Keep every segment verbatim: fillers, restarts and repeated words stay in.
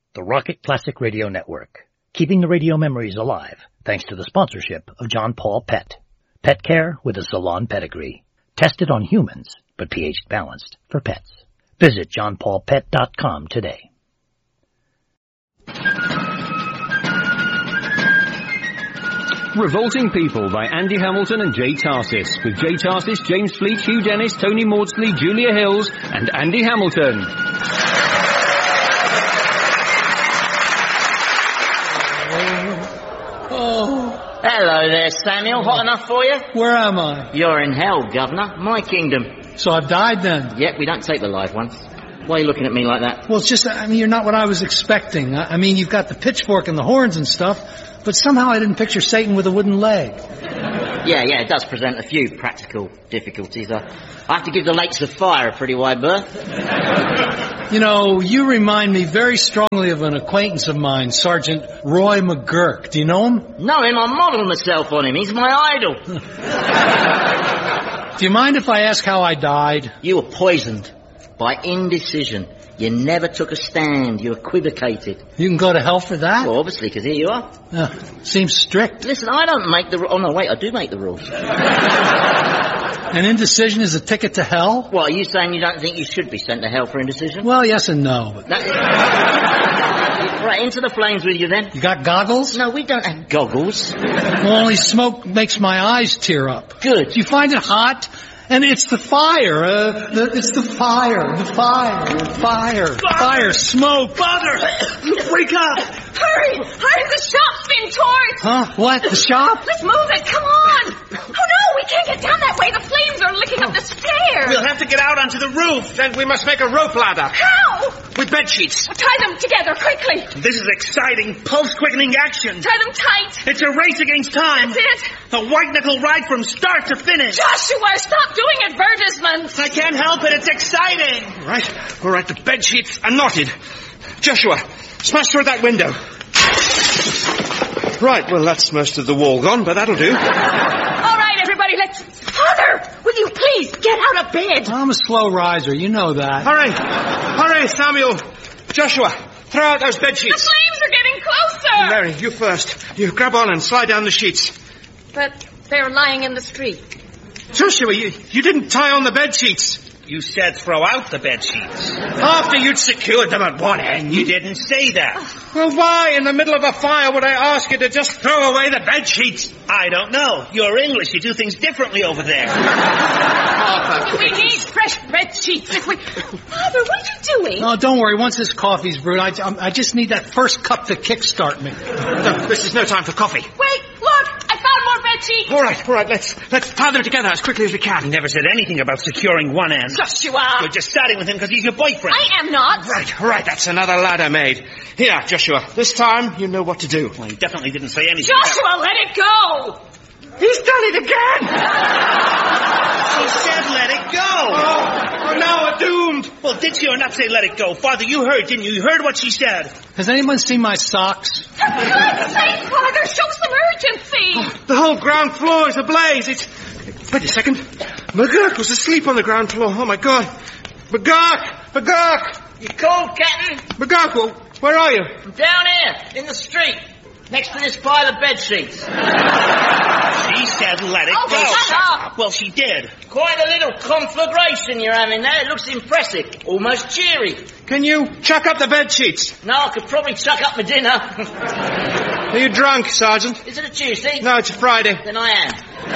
the Rocket Classic Radio Network, keeping the radio memories alive thanks to the sponsorship of John Paul Pet. Pet care with a salon pedigree. Tested on humans, but pH balanced for pets. Visit john paul pet dot com today. Revolting People by Andy Hamilton and Jay Tarsis, with Jay Tarsis, James Fleet, Hugh Dennis, Tony Maudsley, Julia Hills, and Andy Hamilton. Oh. Hello there, Samuel. Hot enough for you? Where am I? You're in hell, Governor. My kingdom. So I've died then? Yep, we don't take the live ones. Why are you looking at me like that? Well, it's just, I mean, you're not what I was expecting. I, I mean, you've got the pitchfork and the horns and stuff, but somehow I didn't picture Satan with a wooden leg. Yeah, yeah, it does present a few practical difficulties. I, I have to give the Lakes of Fire a pretty wide berth. You know, you remind me very strongly of an acquaintance of mine, Sergeant Roy McGurk. Do you know him? Know him? I model myself on him. He's my idol. Do you mind if I ask how I died? You were poisoned by indecision. You never took a stand. You equivocated. You can go to hell for that? Well, obviously, because here you are. Uh, seems strict. Listen, I don't make the... Oh, no, wait, I do make the rules. And indecision is a ticket to hell? What, are you saying you don't think you should be sent to hell for indecision? Well, yes and no. But... That... Right, into the flames with you then. You got goggles? No, we don't have goggles. Well, only smoke makes my eyes tear up. Good. Do you find it hot? And it's the fire, uh, the, it's the fire, the fire, the fire, Father! fire, smoke. Father! Wake up! Hurry! Hurry, the shop's been torched! Huh? What? The shop? Let's move it, come on! Oh no, we can't get down that way, the flames are licking up the stairs! We'll have to get out onto the roof, then we must make a rope ladder. How? With bed sheets. Tie them together, quickly! This is exciting, pulse-quickening action. Tie them tight! It's a race against time. That's it! A white-knuckle ride from start to finish. Joshua, stop doing advertisements! I can't help it, it's exciting. All right, all right, the bed sheets are knotted. Joshua, smash through that window. Right, well, that's most of the wall gone, but that'll do. All right, everybody, let's... Father, will you please get out of bed? I'm a slow riser, you know that. Hurry, hurry, Samuel. Joshua, throw out those bed The sheets. flames are getting closer! Mary, you first. You grab on and slide down the sheets. But they're lying in the street. Joshua, you, you didn't tie on the bed sheets. You said throw out the bed sheets. After you'd secured them at one end. You didn't say that. Well, why in the middle of a fire would I ask you to just throw away the bed sheets? I don't know. You're English. You do things differently over there. Oh, we need fresh bed sheets. If we... Father, what are you doing? Oh, don't worry. Once this coffee's brewed, I, I just need that first cup to kickstart me. No, this is no time for coffee. Wait, look! I found more bed sheets! All right, all right. Let's let's tie them together as quickly as we can. He never said anything about securing one end. Joshua! You're just starting with him because he's your boyfriend. I am not. Right, all right. That's another ladder made. Here, Joshua. This time you know what to do. Well, he definitely didn't say anything. Joshua, let it go! He's done it again! She said let it go! Oh, we're now doomed! Well, did she or not say let it go? Father, you heard, didn't you? You heard what she said. Has anyone seen my socks? For God's sake, Father, show some urgency! Oh, the whole ground floor is ablaze. It's... Wait a second. McGurk was asleep on the ground floor. Oh, my God. McGurk! McGurk! You cold, Captain? McGurk, well, where are you? I'm down here, in the street, next to this pile of bed sheets. She said let it Oh, go. shut up. Well, she did. Quite a little conflagration you're having there. It looks impressive, almost cheery. Can you chuck up the bed sheets? No, I could probably chuck up my dinner. Are you drunk, Sergeant? Is it a Tuesday? No, it's a Friday. Then I am.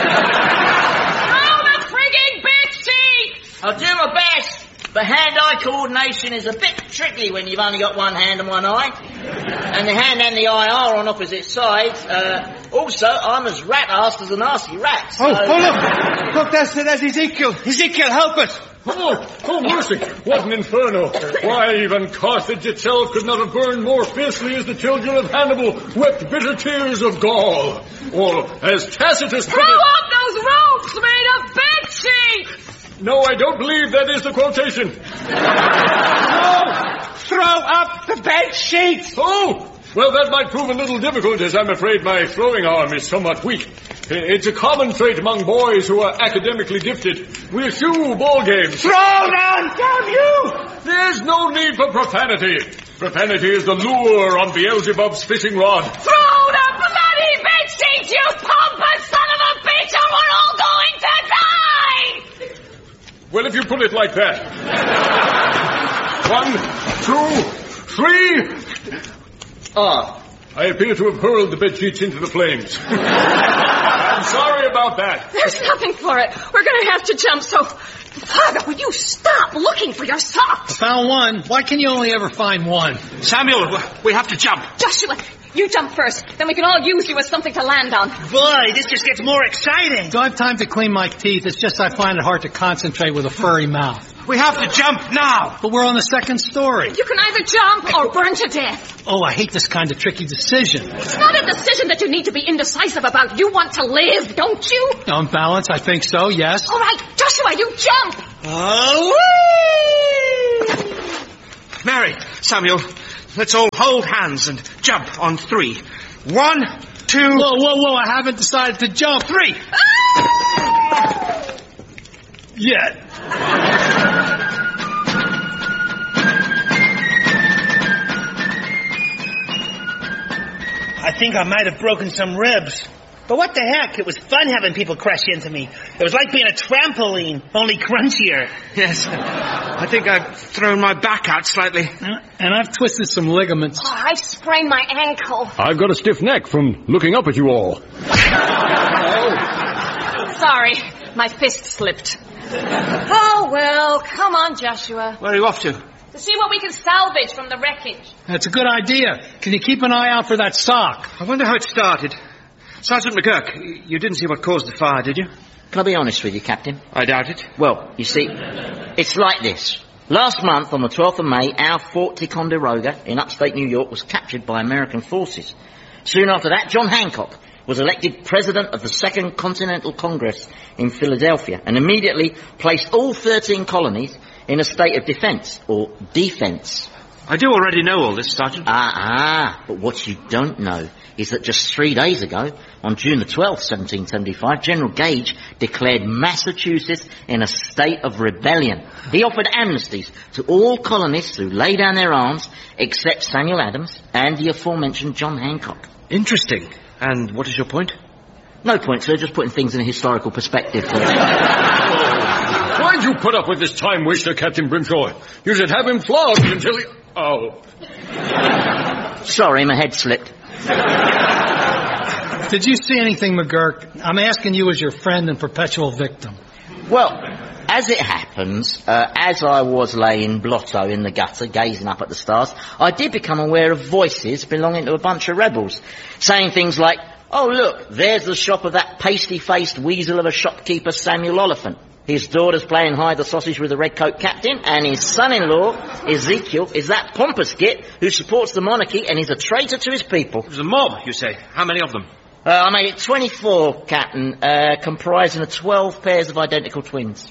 Throw the frigging bed sheets! I'll do my best. But hand-eye coordination is a bit tricky when you've only got one hand and one eye. And the hand and the eye are on opposite sides. Uh, also, I'm as rat-assed as a nasty rat. So... Oh, oh, look! Look, there's, there's Ezekiel. Ezekiel, help us! Oh, oh, mercy! What an inferno! Why, even Carthage itself could not have burned more fiercely as the children of Hannibal wept bitter tears of gall. Or, as Tacitus put Throw it... up those ropes made of bed sheets! No, I don't believe that is the quotation. No! Throw up the bed sheets! Oh! Well, that might prove a little difficult, as I'm afraid my throwing arm is somewhat weak. It's a common trait among boys who are academically gifted. We eschew ball games. Throw down, damn you! There's no need for profanity. Profanity is the lure on Beelzebub's fishing rod. Throw the bloody bedsheets, you pompous son of a bitch, or we're all going to die! Well, if you put it like that. One, two, three. Ah. I appear to have hurled the bedsheets into the flames. I'm sorry about that. There's nothing for it. We're going to have to jump, so... Father, will you stop looking for your socks? I found one. Why can you only ever find one? Samuel, we have to jump. Joshua, you jump first. Then we can all use you as something to land on. Boy, this just gets more exciting. Do I have time to clean my teeth? It's just I find it hard to concentrate with a furry mouth. We have to jump now. But we're on the second story. You can either jump or burn to death. Oh, I hate this kind of tricky decision. It's not a decision that you need to be indecisive about. You want to live, don't you? On balance, I think so, yes. All right, Joshua, you jump. Oh, Mary, Samuel, let's all hold hands and jump on three. One, two... Whoa, whoa, whoa, I haven't decided to jump. Three. Ah! Yet. I think I might have broken some ribs. But what the heck? It was fun having people crash into me. It was like being a trampoline, only crunchier. Yes. I think I've thrown my back out slightly. And I've twisted some ligaments. Oh, I've sprained my ankle. I've got a stiff neck from looking up at you all. Sorry, my fist slipped. Oh, well, come on, Joshua. Where are you off to? To see what we can salvage from the wreckage. That's a good idea. Can you keep an eye out for that sock? I wonder how it started. Sergeant McGurk, you didn't see what caused the fire, did you? Can I be honest with you, Captain? I doubt it. Well, you see, it's like this. Last month, on the twelfth of May, our Fort Ticonderoga in upstate New York was captured by American forces. Soon after that, John Hancock was elected president of the Second Continental Congress in Philadelphia and immediately placed all thirteen colonies in a state of defense, or defense. I do already know all this, Sergeant. Ah, ah, but what you don't know is that just three days ago, on June the twelfth, seventeen seventy-five, General Gage declared Massachusetts in a state of rebellion. He offered amnesties to all colonists who lay down their arms, except Samuel Adams and the aforementioned John Hancock. Interesting. And what is your point? No point, sir, just putting things in a historical perspective. Why'd you put up with this time waster, Captain Grimshaw? You should have him flogged until he... Oh. Sorry, my head slipped. Did you see anything, McGurk? I'm asking you as your friend and perpetual victim. Well, as it happens, uh, as I was laying blotto in the gutter, gazing up at the stars, I did become aware of voices belonging to a bunch of rebels, saying things like, "Oh, look, there's the shop of that pasty-faced weasel of a shopkeeper, Samuel Oliphant. His daughter's playing hide the sausage with the redcoat captain, and his son-in-law, Ezekiel, is that pompous git who supports the monarchy and is a traitor to his people." There's a mob, you say. How many of them? Uh, I made it twenty-four, Captain, uh, comprising of twelve pairs of identical twins.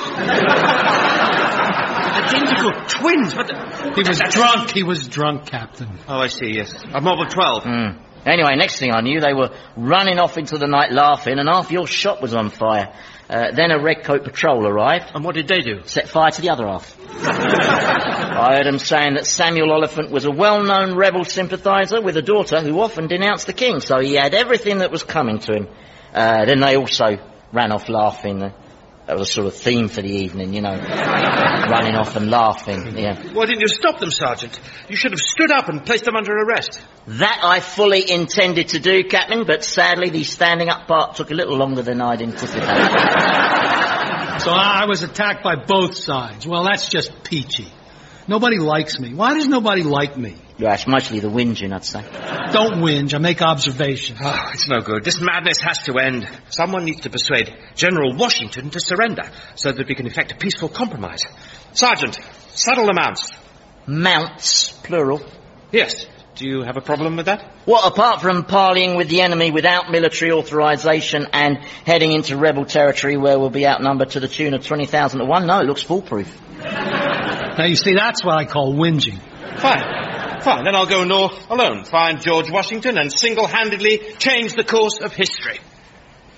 Identical twins? But the... He was drunk. He was drunk, Captain. Oh, I see, yes. A mob of twelve. Mm. Anyway, next thing I knew, they were running off into the night laughing, and half your shop was on fire. Uh, then a redcoat patrol arrived. And what did they do? Set fire to the other half. I heard them saying that Samuel Oliphant was a well-known rebel sympathiser with a daughter who often denounced the king, so he had everything that was coming to him. Uh, then they also ran off laughing. Uh, that was a sort of theme for the evening, you know. Running off and laughing, yeah. Why didn't you stop them, Sergeant? You should have stood up and placed them under arrest. That I fully intended to do, Captain, but sadly the standing up part took a little longer than I'd anticipated. So I was attacked by both sides. Well, that's just peachy. Nobody likes me. Why does nobody like me? Yeah, it's mostly the whinging, I'd say. Don't whinge. I make observations. Oh, it's no good. This madness has to end. Someone needs to persuade General Washington to surrender so that we can effect a peaceful compromise. Sergeant, saddle the mounts. Mounts, plural. Yes. Do you have a problem with that? What, apart from parleying with the enemy without military authorization and heading into rebel territory where we'll be outnumbered to the tune of twenty thousand to one? No, it looks foolproof. Now, you see, that's what I call whinging. Fine. Fine, then I'll go north alone, find George Washington and single-handedly change the course of history.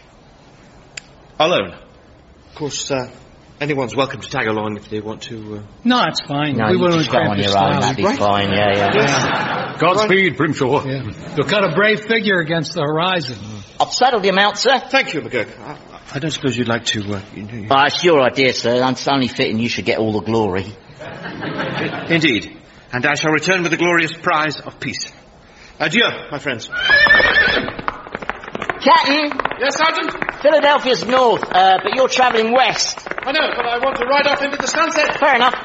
Alone. Of course, uh, anyone's welcome to tag along if they want to. Uh... No, it's fine. No, we you wouldn't just go cramp on your your own. style. That'd be Right. fine. Yeah, yeah. Yeah. Godspeed, Grimshaw. Yeah. You'll cut a brave figure against the horizon. I've saddled your mount, sir. Thank you, McGurk. I, I don't suppose you'd like to. Uh, you, you... Oh, it's your idea, sir. It's only fitting you should get all the glory. Indeed. And I shall return with the glorious prize of peace. Adieu, my friends. Captain, Yes, Sergeant? Philadelphia's north, uh, but you're travelling west. I know, but I want to ride off into the sunset. Fair enough.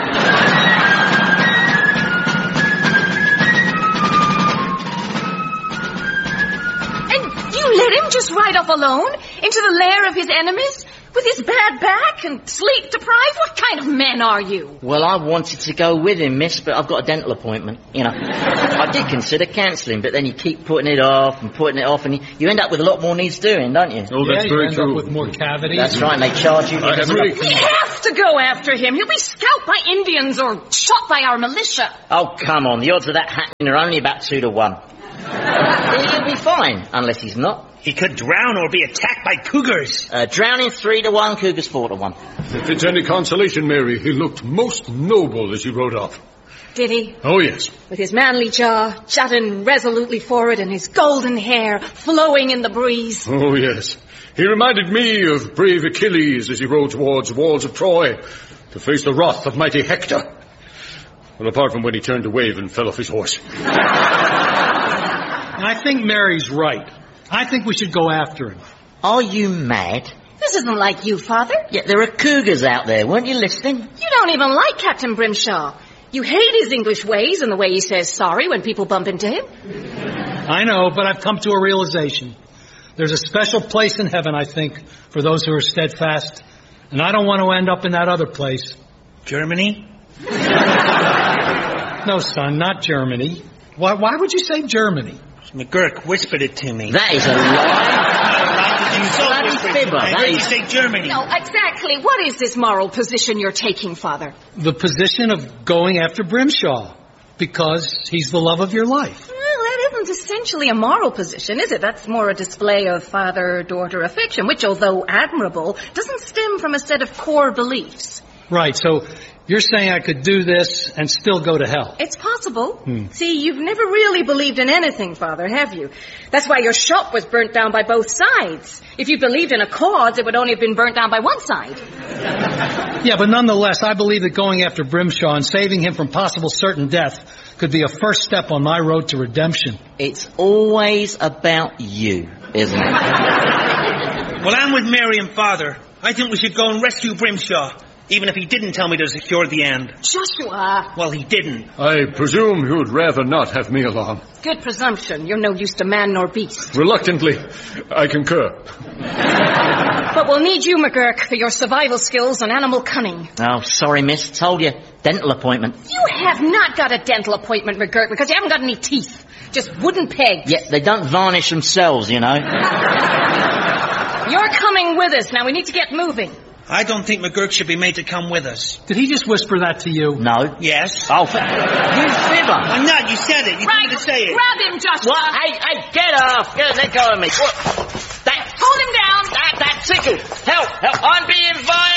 And you let him just ride off alone into the lair of his enemies? With his bad back and sleep deprived? What kind of men are you? Well, I wanted to go with him, miss, but I've got a dental appointment. You know, I did consider cancelling, but then you keep putting it off and putting it off, and you, you end up with a lot more needs doing, don't you? Oh, that's yeah, you very end true. up with more cavities. That's right, and they charge you. I have really... We have to go after him. He'll be scalped by Indians or shot by our militia. Oh, come on, the odds of that happening are only about two to one. He'll be fine, unless he's not. He could drown or be attacked by cougars. Uh, drowning three to one, cougars four to one. If it's any consolation, Mary, he looked most noble as he rode off. Did he? Oh, yes. With his manly jaw jutting resolutely forward and his golden hair flowing in the breeze. Oh, yes. He reminded me of brave Achilles as he rode towards the walls of Troy to face the wrath of mighty Hector. Well, apart from when he turned to wave and fell off his horse. And I think Mary's right. I think we should go after him. Are you mad? This isn't like you, Father. Yeah, there are cougars out there. Weren't you listening? You don't even like Captain Grimshaw. You hate his English ways and the way he says sorry when people bump into him. I know, but I've come to a realization. There's a special place in heaven, I think, for those who are steadfast. And I don't want to end up in that other place. Germany? No, son, not Germany. Why, why would you say Germany? McGurk whispered it to me. That is a lie. Bloody fibber. I That heard you is... say Germany. No, exactly. What is this moral position you're taking, Father? The position of going after Grimshaw. Because he's the love of your life. Well, that isn't essentially a moral position, is it? That's more a display of father-daughter affection, which, although admirable, doesn't stem from a set of core beliefs. Right, so you're saying I could do this and still go to hell? It's possible. Hmm. See, you've never really believed in anything, Father, have you? That's why your shop was burnt down by both sides. If you believed in a cause, it would only have been burnt down by one side. Yeah, but nonetheless, I believe that going after Grimshaw and saving him from possible certain death could be a first step on my road to redemption. It's always about you, isn't it? Well, I'm with Mary and Father. I think we should go and rescue Grimshaw. Even if he didn't tell me to secure the end. Joshua! Well, he didn't. I presume you'd rather not have me along. Good presumption. You're no use to man nor beast. Reluctantly, I concur. But we'll need you, McGurk, for your survival skills and animal cunning. Oh, sorry, miss. Told you. Dental appointment. You have not got a dental appointment, McGurk, because you haven't got any teeth. Just wooden pegs. Yeah, they don't varnish themselves, you know. You're coming with us. Now, we need to get moving. I don't think McGurk should be made to come with us. Did he just whisper that to you? No. Yes. Oh, f- you fibber. I'm not. You said it. You Right, told me to say it. grab him, Joshua. What? Hey, hey, get off. Get, let go of me. What? That, Hold him down. that, that tickle. Help, help. I'm being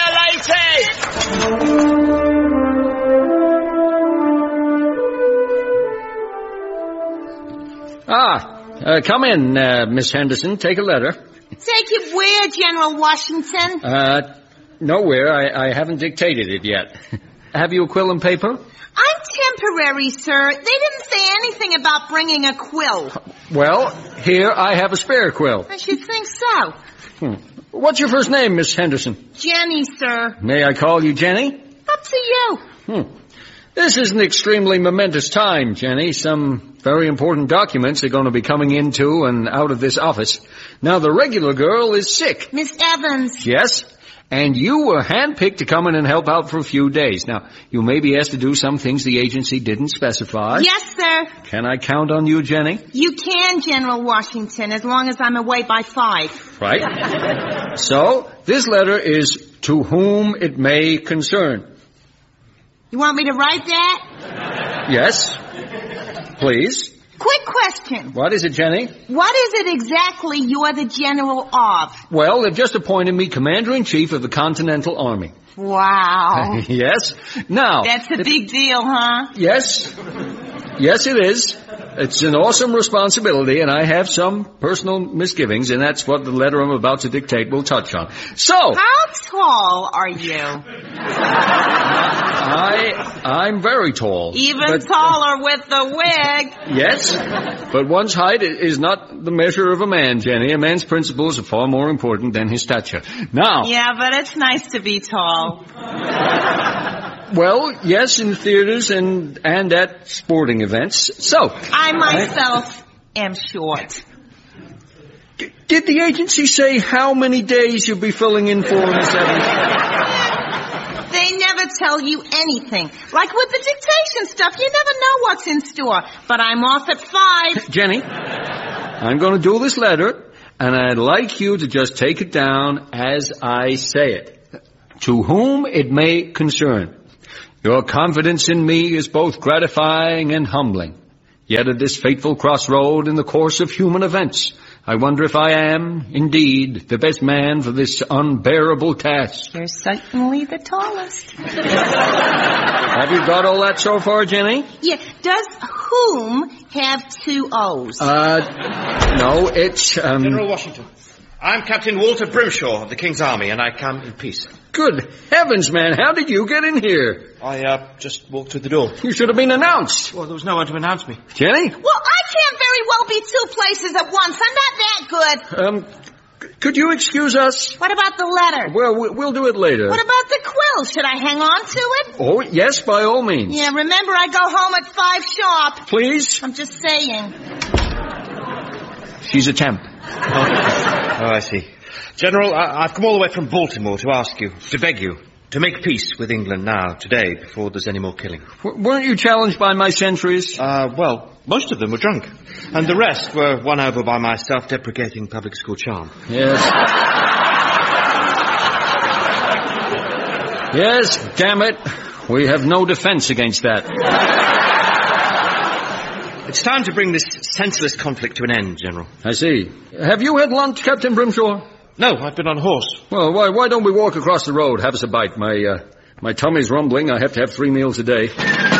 violated. Ah, uh, come in, uh, Miss Henderson. Take a letter. Take it where, General Washington? Uh, nowhere. I, I haven't dictated it yet. Have you a quill and paper? I'm temporary, sir. They didn't say anything about bringing a quill. Well, here I have a spare quill. I should think so. Hmm. What's your first name, Miss Henderson? Jenny, sir. May I call you Jenny? Up to you. Hmm. This is an extremely momentous time, Jenny. Some very important documents are going to be coming into and out of this office. Now, the regular girl is sick. Miss Evans. Yes, and you were handpicked to come in and help out for a few days. Now, you may be asked to do some things the agency didn't specify. Yes, sir. Can I count on you, Jenny? You can, General Washington, as long as I'm away by five. Right. So, this letter is to whom it may concern. You want me to write that? Yes, please. Quick question. What is it, Jenny? What is it exactly you're the general of? Well, they've just appointed me Commander-in-Chief of the Continental Army. Wow. Yes. Now... That's a big deal, huh? Yes. Yes, it is. It's an awesome responsibility, and I have some personal misgivings, and that's what the letter I'm about to dictate will touch on. So... How tall are you? I... I'm very tall. Even but, taller with the wig. Yes, but one's height is not the measure of a man, Jenny. A man's principles are far more important than his stature. Now... Yeah, but it's nice to be tall. Well, yes, in theaters and and at sporting events. So... I myself I, am short. D- did the agency say how many days you'll be filling in for, Miss Evans? They never tell you anything. Like with the dictation stuff, you never know what's in store. But I'm off at five. Jenny, I'm going to do this letter, and I'd like you to just take it down as I say it. To whom it may concern. Your confidence in me is both gratifying and humbling. Yet at this fateful crossroad in the course of human events, I wonder if I am, indeed, the best man for this unbearable task. You're certainly the tallest. Have you got all that so far, Jenny? Yeah. Does whom have two O's? Uh, no, it's, um... General Washington. I'm Captain Walter Brimshaw of the King's Army, and I come in peace. Good heavens, man, how did you get in here? I, uh, just walked through the door. You should have been announced. Well, there was no one to announce me. Jenny? Well, I can't very well be two places at once. I'm not that good. Um, could you excuse us? What about the letter? Well, we'll do it later. What about the quill? Should I hang on to it? Oh, yes, by all means. Yeah, remember I go home at five sharp. Please? I'm just saying. She's a temp. Oh, oh I see. General, I- I've come all the way from Baltimore to ask you, to beg you, to make peace with England now, today, before there's any more killing. W- weren't you challenged by my sentries? Uh, well, most of them were drunk. And the rest were won over by my self-deprecating public school charm. Yes. Yes, damn it. We have no defense against that. It's time to bring this senseless conflict to an end, General. I see. Have you had lunch, Captain Brimshaw? No, I've been on horse. Well, why, why don't we walk across the road? Have us a bite. My, uh, my tummy's rumbling. I have to have three meals a day.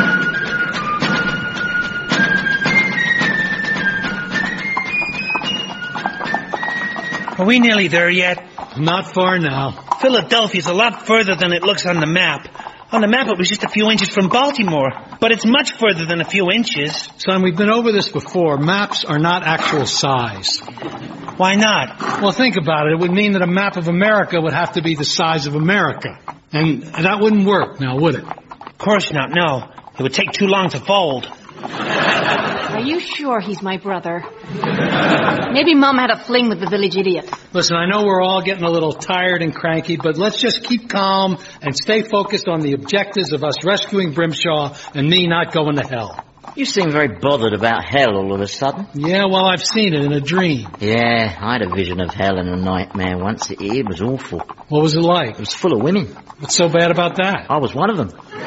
Are we nearly there yet? Not far now. Philadelphia's a lot further than it looks on the map. On the map, it was just a few inches from Baltimore. But it's much further than a few inches. Son, we've been over this before. Maps are not actual size. Why not? Well, think about it. It would mean that a map of America would have to be the size of America. And that wouldn't work now, would it? Of course not, no. It would take too long to fold. Are you sure he's my brother? Maybe Mom had a fling with the village idiot. Listen, I know we're all getting a little tired and cranky, but let's just keep calm and stay focused on the objectives of us rescuing Brimshaw and me not going to hell. You seem very bothered about hell all of a sudden. Yeah, well, I've seen it in a dream. Yeah, I had a vision of hell in a nightmare once. It, it was awful. What was it like? It was full of women. What's so bad about that? I was one of them.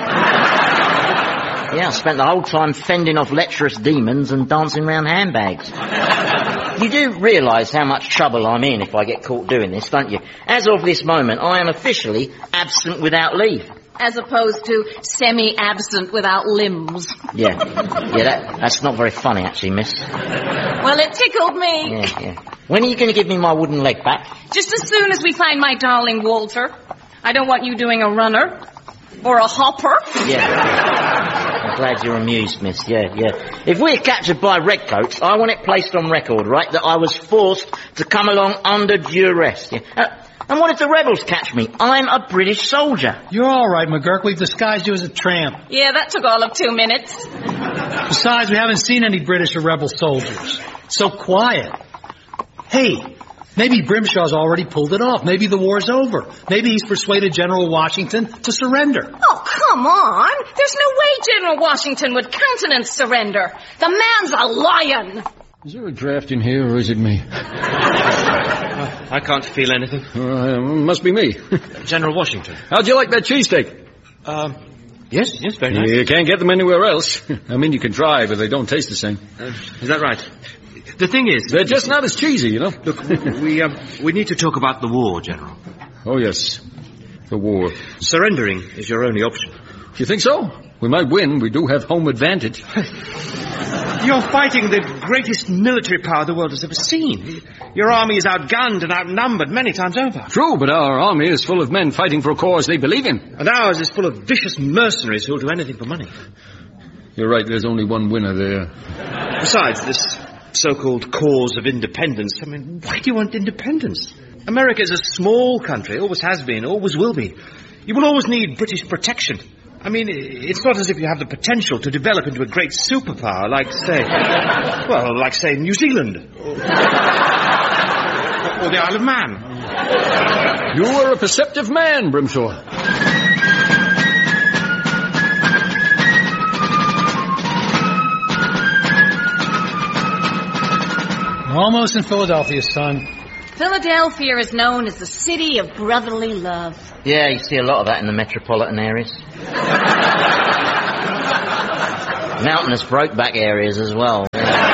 Yeah, I spent the whole time fending off lecherous demons and dancing around handbags. You do realise how much trouble I'm in if I get caught doing this, don't you? As of this moment, I am officially absent without leave. As opposed to semi-absent without limbs. Yeah, yeah, that, that's not very funny, actually, miss. Well, it tickled me. Yeah, yeah. When are you going to give me my wooden leg back? Just as soon as we find my darling Walter. I don't want you doing a runner. Or a hopper. Yeah. I'm glad you're amused, miss. Yeah, yeah. If we're captured by redcoats, I want it placed on record, right, that I was forced to come along under duress. Yeah. Uh, and what if the rebels catch me? I'm a British soldier. You're all right, McGurk. We've disguised you as a tramp. Yeah, that took all of two minutes. Besides, we haven't seen any British or rebel soldiers. So quiet. Hey, maybe Brimshaw's already pulled it off. Maybe the war's over. Maybe he's persuaded General Washington to surrender. Oh, come on. There's no way General Washington would countenance surrender. The man's a lion. Is there a draft in here, or is it me? uh, I can't feel anything. Uh, must be me. General Washington. How'd you like that cheesesteak? Um, Yes, yes, very nice. You can't get them anywhere else. I mean, you can try, but they don't taste the same. Uh, is that right? The thing is... They're just not as cheesy, you know. Look, we, um, we need to talk about the war, General. Oh, yes. The war. Surrendering is your only option. You think so? We might win. We do have home advantage. You're fighting the greatest military power the world has ever seen. Your army is outgunned and outnumbered many times over. True, but our army is full of men fighting for a cause they believe in. And ours is full of vicious mercenaries who'll do anything for money. You're right, there's only one winner there. Besides, this so-called cause of independence, I mean, why do you want independence? America is a small country, always has been, always will be. You will always need British protection. I mean, it's not as if you have the potential to develop into a great superpower like, say, well, like, say, New Zealand. Or, or the Isle of Man. You are a perceptive man, Brimshaw. We're almost in Philadelphia, son. Philadelphia is known as the city of brotherly love. Yeah, you see a lot of that in the metropolitan areas. Mountainous, brokeback areas as well.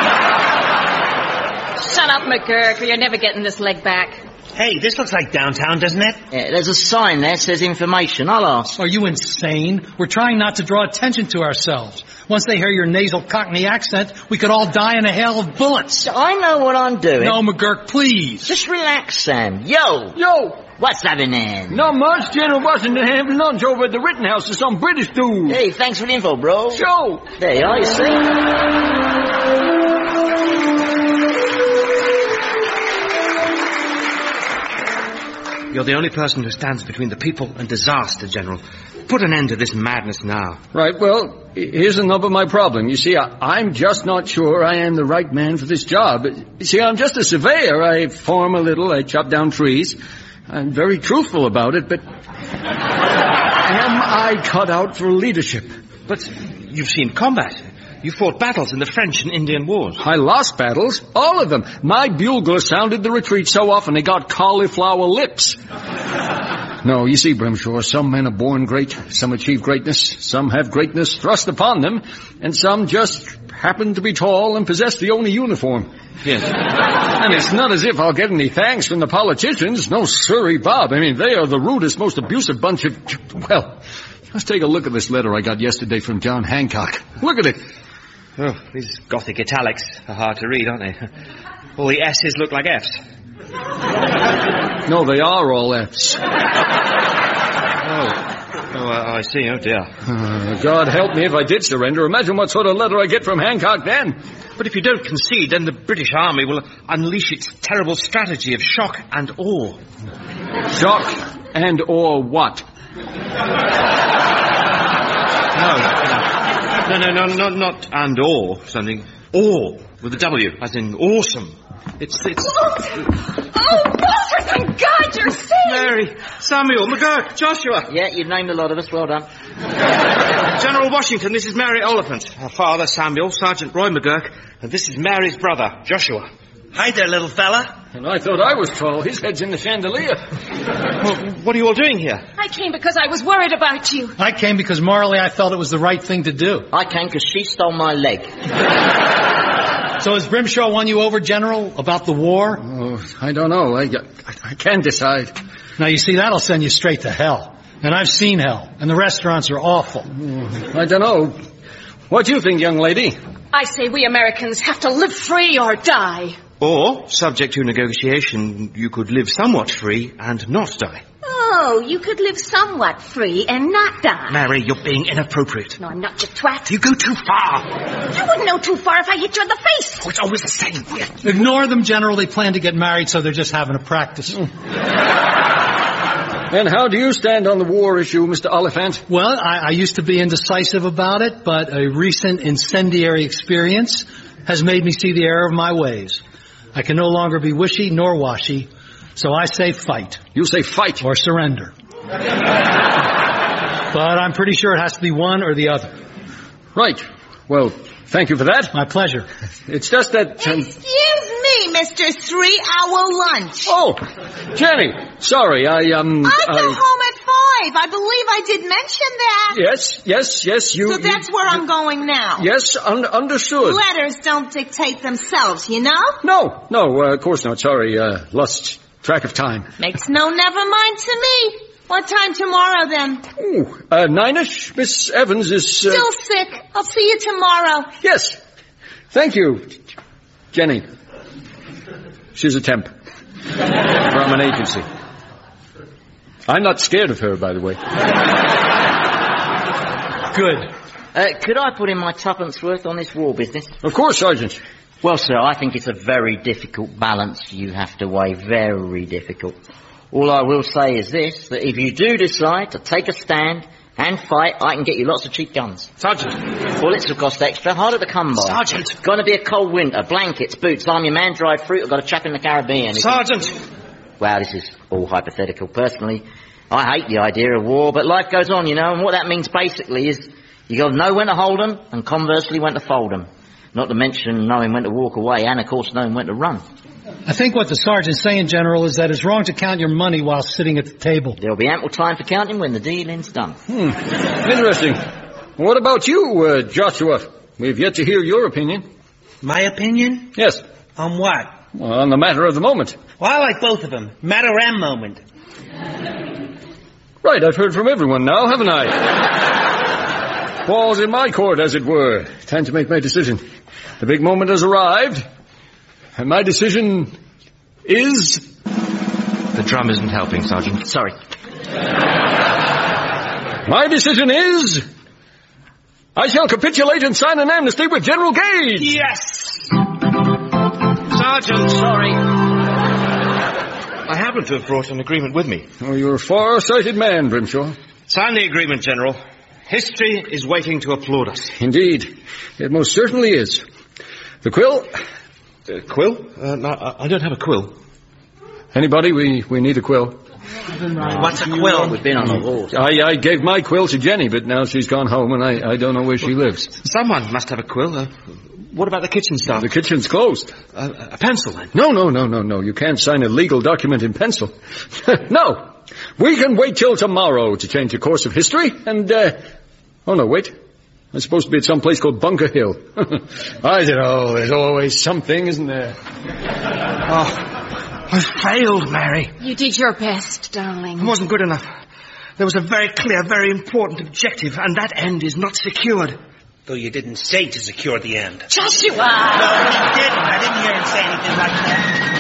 Shut up, McGurk, or you're never getting this leg back. Hey, this looks like downtown, doesn't it? Yeah, there's a sign there that says information. I'll ask. Are you insane? We're trying not to draw attention to ourselves. Once they hear your nasal Cockney accent, we could all die in a hail of bullets. I know what I'm doing. No, McGurk, please. Just relax, Sam. Yo! Yo! What's happening? Not much. General Washington having lunch over at the Rittenhouse with some British dude. Hey, thanks for the info, bro. Show! There you are, you see? You're the only person who stands between the people and disaster, General. Put an end to this madness now. Right, well, here's another my problem. You see, I, I'm just not sure I am the right man for this job. You see, I'm just a surveyor. I farm a little, I chop down trees. I'm very truthful about it, but am I cut out for leadership? But you've seen combat. You fought battles in the French and Indian wars. I lost battles, all of them. My bugler sounded the retreat so often they got cauliflower lips. No, you see, Brimshaw, some men are born great, some achieve greatness, some have greatness thrust upon them, and some just happen to be tall and possess the only uniform. Yes. And it's not as if I'll get any thanks from the politicians. No, sirree, Bob. I mean, they are the rudest, most abusive bunch of... Well, let's take a look at this letter I got yesterday from John Hancock. Look at it. Oh, these Gothic italics are hard to read, aren't they? All the S's look like F's. No, they are all F's. Oh, oh I, I see. Oh, dear. Uh, God help me if I did surrender. Imagine what sort of letter I get from Hancock then. But if you don't concede, then the British Army will unleash its terrible strategy of shock and awe. Shock and awe what? No. No, no, no, not, not and awe, something. Awe, with a W, as in awesome. It's, it's... Oh, oh Walter, thank God you're safe! Mary, Samuel, McGurk, Joshua. Yeah, you've named a lot of us. Well done. General Washington, this is Mary Oliphant. Her father, Samuel, Sergeant Roy McGurk, and this is Mary's brother, Joshua. Hi there, little fella. And I thought I was tall. His head's in the chandelier. Well, what are you all doing here? I came because I was worried about you. I came because morally I felt it was the right thing to do. I came because she stole my leg. So has Brimshaw won you over, General, about the war? Oh, I don't know. I, I, I can't decide. Now, you see, that'll send you straight to hell. And I've seen hell. And the restaurants are awful. Oh, I don't know. What do you think, young lady? I say we Americans have to live free or die. Or, subject to negotiation, you could live somewhat free and not die. Oh, you could live somewhat free and not die. Mary, you're being inappropriate. No, I'm not, you twat. You go too far. You wouldn't know too far if I hit you in the face. Oh, it's always the same. Ignore them, General. They plan to get married, so they're just having a practice. And how do you stand on the war issue, Mister Oliphant? Well, I, I used to be indecisive about it, but a recent incendiary experience has made me see the error of my ways. I can no longer be wishy nor washy, so I say fight. You say fight. Or surrender. But I'm pretty sure it has to be one or the other. Right. Well, thank you for that. My pleasure. It's just that... Um... Excuse me, Mister Three-Hour Lunch. Oh, Jenny. Sorry, I, um... I go I... home at Five. I believe I did mention that. Yes, yes, yes, you... So that's you, where I'm going now. Yes, un- understood. Letters don't dictate themselves, you know? No, no, uh, of course not. Sorry, uh, lost track of time. Makes no never mind to me. What time tomorrow, then? Ooh, uh, nine-ish. Miss Evans is... Uh... Still sick. I'll see you tomorrow. Yes. Thank you, Jenny. She's a temp. From an agency. I'm not scared of her, by the way. Good. Uh, could I put in my tuppence worth on this war business? Of course, Sergeant. Well, sir, I think it's a very difficult balance you have to weigh. Very difficult. All I will say is this, that if you do decide to take a stand and fight, I can get you lots of cheap guns. Sergeant. Bullets will cost extra, harder to come by. Sergeant. It's going to be a cold winter, blankets, boots, I'm your man, dried fruit, I've got a chap in the Caribbean. Sergeant. Well, this is all hypothetical. Personally, I hate the idea of war, but life goes on, you know, and what that means basically is you got to know when to hold 'em and conversely when to fold 'em. Not to mention knowing when to walk away and, of course, knowing when to run. I think what the sergeant's saying, General, is that it's wrong to count your money while sitting at the table. There'll be ample time for counting when the dealing's done. Hmm. Interesting. What about you, uh, Joshua? We've yet to hear your opinion. My opinion? Yes. On what? Well, on the matter of the moment. Well, I like both of them. Matter and moment. Right, I've heard from everyone now, haven't I? Ball's in my court, as it were. Time to make my decision. The big moment has arrived. And my decision is... The drum isn't helping, Sergeant. Sorry. My decision is... I shall capitulate and sign an amnesty with General Gage. Yes! Sergeant. Sorry. I happen to have brought an agreement with me. Oh, you're a far-sighted man, Grimshaw. Sign the agreement, General. History is waiting to applaud us. Indeed. It most certainly is. The quill... Uh, quill? Uh, no, I don't have a quill. Anybody? We we need a quill. What's a quill? We've been on the wall. I, I gave my quill to Jenny, but now she's gone home and I, I don't know where she lives. Someone must have a quill. Uh, what about the kitchen staff? The kitchen's closed. Uh, a pencil, then? No, no, no, no, no. You can't sign a legal document in pencil. No. We can wait till tomorrow to change the course of history and, uh... Oh, no, wait. I'm supposed to be at some place called Bunker Hill. I don't know. There's always something, isn't there? Oh, I failed, Mary. You did your best, darling. It wasn't good enough. There was a very clear, very important objective, and that end is not secured. Though you didn't say to secure the end. Joshua! No, he didn't. I didn't hear him say anything like that.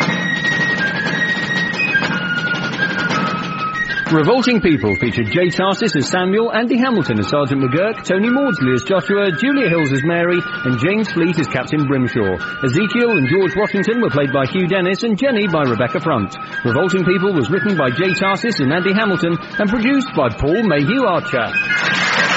Revolting People featured Jay Tarsis as Samuel, Andy Hamilton as Sergeant McGurk, Tony Maudsley as Joshua, Julia Hills as Mary, and James Fleet as Captain Brimshaw. Ezekiel and George Washington were played by Hugh Dennis and Jenny by Rebecca Front. Revolting People was written by Jay Tarsis and Andy Hamilton and produced by Paul Mayhew Archer.